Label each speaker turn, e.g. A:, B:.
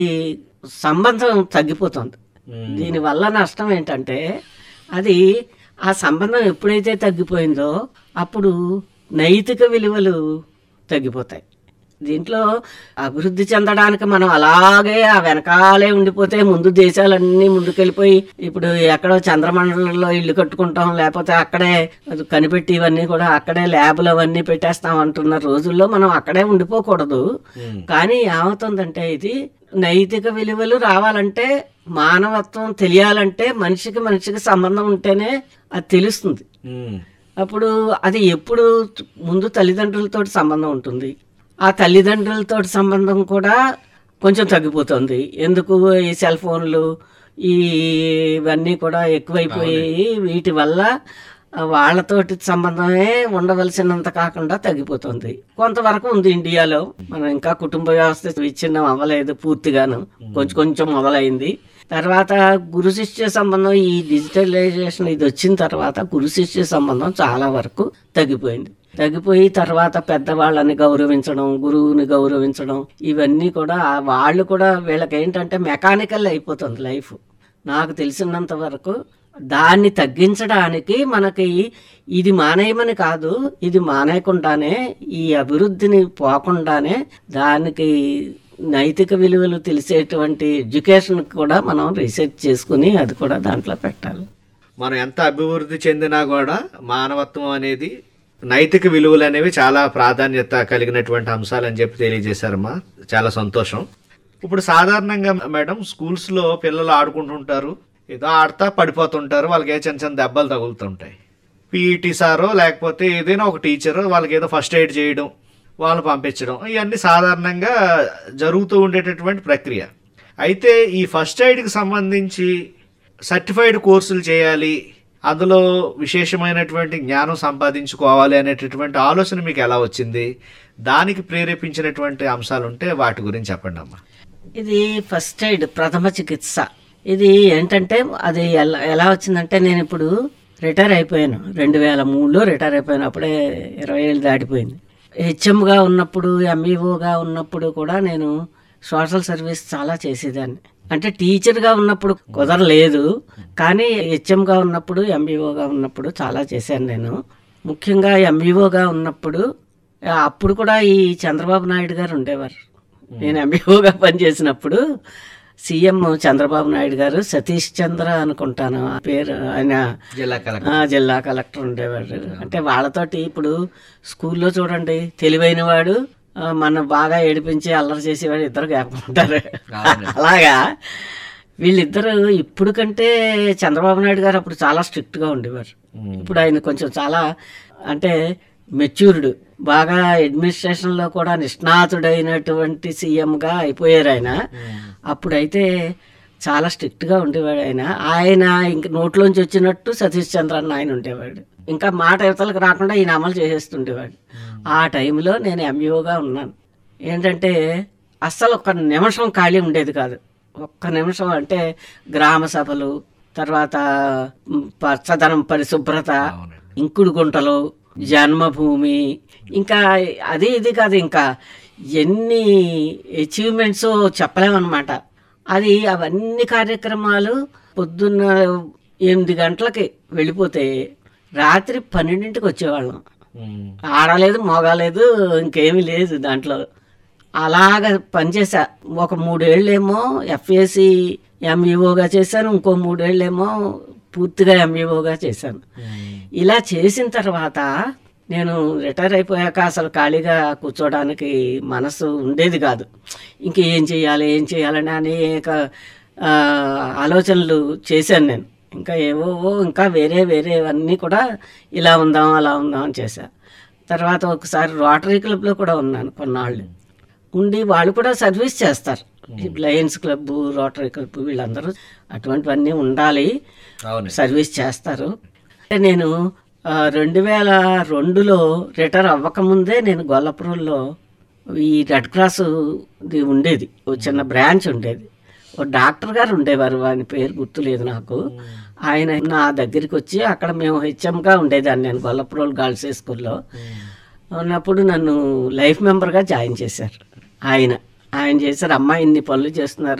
A: ఈ సంబంధం తగ్గిపోతుంది. దీనివల్ల నష్టం ఏంటంటే అది ఆ సంబంధం ఎప్పుడైతే తగ్గిపోయిందో అప్పుడు నైతిక విలువలు తగ్గిపోతాయి. దీంట్లో అభివృద్ధి చెందడానికి మనం అలాగే ఆ వెనకాలే ఉండిపోతే ముందు దేశాలన్నీ ముందుకెళ్ళిపోయి ఇప్పుడు ఎక్కడో చంద్రమండలంలో ఇల్లు కట్టుకుంటాం, లేకపోతే అక్కడే కనిపెట్టి ఇవన్నీ కూడా అక్కడే ల్యాబులు అవన్నీ పెట్టేస్తాం అంటున్న రోజుల్లో మనం అక్కడే ఉండిపోకూడదు. కానీ ఏమవుతుందంటే ఇది నైతిక విలువలు రావాలంటే, మానవత్వం తెలియాలంటే మనిషికి సంబంధం ఉంటేనే అది తెలుస్తుంది. అప్పుడు అది ఎప్పుడు ముందు తల్లిదండ్రులతో సంబంధం ఉంటుంది. ఆ తల్లిదండ్రులతో సంబంధం కూడా కొంచెం తగ్గిపోతుంది. ఎందుకు ఈ సెల్ ఫోన్లు ఇవన్నీ కూడా ఎక్కువైపోయి వీటి వల్ల వాళ్ళతోటి సంబంధమే ఉండవలసినంత కాకుండా తగ్గిపోతుంది. కొంతవరకు ఉంది ఇండియాలో. మనం ఇంకా కుటుంబ వ్యవస్థ విచ్ఛిన్నం అవ్వలేదు పూర్తిగాను, కొంచెం మొదలైంది. తర్వాత గురు శిష్య సంబంధం, ఈ డిజిటలైజేషన్ ఇది వచ్చిన తర్వాత గురు శిష్య సంబంధం చాలా వరకు తగ్గిపోయి తర్వాత పెద్దవాళ్ళని గౌరవించడం, గురువుని గౌరవించడం, ఇవన్నీ కూడా వాళ్ళు కూడా వీళ్ళకి ఏంటంటే మెకానికల్ అయిపోతుంది లైఫ్. నాకు తెలిసినంత వరకు దాన్ని తగ్గించడానికి మనకి ఇది మానేయమని కాదు, ఇది మానేయకుండానే ఈ అభివృద్ధిని పోకుండానే దానికి నైతిక విలువలు తెలిసేటువంటి ఎడ్యుకేషన్ కూడా మనం రీసెర్చ్ చేసుకుని అది కూడా దాంట్లో పెట్టాలి.
B: మనం ఎంత అభివృద్ధి చెందినా కూడా మానవత్వం అనేది, నైతిక విలువలు అనేవి చాలా ప్రాధాన్యత కలిగినటువంటి అంశాలు అని చెప్పి తెలియజేశారమ్మా. చాలా సంతోషం. ఇప్పుడు సాధారణంగా మేడం స్కూల్స్లో పిల్లలు ఆడుకుంటుంటారు, ఏదో ఆడుతా పడిపోతుంటారు, వాళ్ళకి చిన్న దెబ్బలు తగులుతుంటాయి. పీఈటీ సారో లేకపోతే ఏదైనా ఒక టీచరు వాళ్ళకి ఏదో ఫస్ట్ ఎయిడ్ చేయడం, వాళ్ళు పంపించడం, ఇవన్నీ సాధారణంగా జరుగుతూ ఉండేటటువంటి ప్రక్రియ. అయితే ఈ ఫస్ట్ ఎయిడ్కి సంబంధించి సర్టిఫైడ్ కోర్సులు చేయాలి, అందులో విశేషమైనటువంటి జ్ఞానం సంపాదించుకోవాలి అనేటటువంటి ఆలోచన మీకు ఎలా వచ్చింది? దానికి ప్రేరేపించినటువంటి అంశాలు ఉంటే వాటి గురించి చెప్పండి అమ్మా.
A: ఇది ఫస్ట్ ఎయిడ్, ప్రథమ చికిత్స, ఇది ఏంటంటే అది ఎలా వచ్చిందంటే, నేను ఇప్పుడు రిటైర్ అయిపోయాను, 2003లో రిటైర్ అయిపోయాను. అప్పుడే 20 ఏళ్ళు దాటిపోయింది. హెచ్ఎంగా ఉన్నప్పుడు, ఎంఈఓగా ఉన్నప్పుడు కూడా నేను సోషల్ సర్వీస్ చాలా చేసేదాన్ని. అంటే టీచర్గా ఉన్నప్పుడు కుదరలేదు, కానీ హెచ్ఎంగా ఉన్నప్పుడు, ఎంఈఓగా ఉన్నప్పుడు చాలా చేశాను నేను. ముఖ్యంగా ఎంఈఓగా ఉన్నప్పుడు, అప్పుడు కూడా ఈ చంద్రబాబు నాయుడు గారు ఉండేవారు. నేను ఎంఈఓగా పనిచేసినప్పుడు సీఎం చంద్రబాబు నాయుడు గారు, సతీష్ చంద్ర అనుకుంటాను ఆ పేరు, ఆయన జిల్లా కలెక్టర్ ఉండేవాడు. అంటే వాళ్ళతోటి ఇప్పుడు స్కూల్లో చూడండి, తెలివైన వాడు మన బాగా ఏడిపించి అల్లరి చేసేవాడు ఇద్దరు కాకుంటారు. అలాగా వీళ్ళిద్దరు ఇప్పుడు కంటే చంద్రబాబు నాయుడు గారు అప్పుడు చాలా స్ట్రిక్ట్గా ఉండేవారు. ఇప్పుడు ఆయన కొంచెం చాలా అంటే మెచ్యూర్డ్, బాగా అడ్మినిస్ట్రేషన్లో కూడా నిష్ణాతుడైనటువంటి సీఎంగా అయిపోయారు ఆయన. అప్పుడైతే చాలా స్ట్రిక్ట్గా ఉండేవాడు ఆయన ఇంక నోట్లోంచి వచ్చినట్టు సతీష్ చంద్ర అన్న ఆయన ఉండేవాడు. ఇంకా మాట యువతలకు రాకుండా ఈయన అమలు చేసేస్తుండేవాడు. ఆ టైంలో నేను ఎంఈఓగా ఉన్నాను. ఏంటంటే అస్సలు ఒక్క నిమిషం ఖాళీ ఉండేది కాదు. ఒక్క నిమిషం అంటే గ్రామ సభలు, తర్వాత పచ్చదనం పరిశుభ్రత, ఇంకుడు గుంటలు, జన్మభూమి, ఇంకా అది ఇది కాదు, ఇంకా ఎన్ని అచీవ్మెంట్స్ చెప్పలేమన్నమాట. అది అవన్నీ కార్యక్రమాలు పొద్దున్న 8 గంటలకి వెళ్ళిపోతే రాత్రి 12ంటికి వచ్చేవాళ్ళం. ఆడలేదు, మోగాలేదు, ఇంకేమీ లేదు దాంట్లో. అలాగ పనిచేసా. ఒక 3 ఏళ్ళేమో ఎఫ్ఏసి ఎంఈఓగా చేశాను, ఇంకో 3 ఏళ్ళేమో పూర్తిగా ఎంఈఓగా చేశాను. ఇలా చేసిన తర్వాత నేను రిటైర్ అయిపోయాక అసలు ఖాళీగా కూర్చోడానికి మనసు ఉండేది కాదు. ఇంకేం చేయాలని అనేక ఆలోచనలు చేశాను నేను. ఇంకా ఇంకా వేరేవన్నీ కూడా ఇలా ఉందాం అలా ఉందాం అని చేశా. తర్వాత ఒకసారి రోటరీ క్లబ్లో కూడా ఉన్నాను కొన్నాళ్ళు. ఉండి వాళ్ళు కూడా సర్వీస్ చేస్తారు, లయన్స్ క్లబ్, రోటరీ క్లబ్, వీళ్ళందరూ అటువంటివన్నీ ఉండాలి, సర్వీస్ చేస్తారు. నేను 2002లో రిటైర్ అవ్వకముందే నేను గొల్లపురంలో ఈ రెడ్ క్రాస్ ఉండేది, ఓ చిన్న బ్రాంచ్ ఉండేది. ఓ డాక్టర్ గారు ఉండేవారు, ఆయన పేరు గుర్తులేదు నాకు. ఆయన నా దగ్గరికి వచ్చి, అక్కడ మేము హెచ్ఎంగా ఉండేదాన్ని నేను గొల్లపురం గర్ల్స్ హై స్కూల్లో ఉన్నప్పుడు, నన్ను లైఫ్ మెంబర్గా జాయిన్ చేశారు ఆయన. ఆయన చేశారు, అమ్మ ఇన్ని పనులు చేస్తున్నారు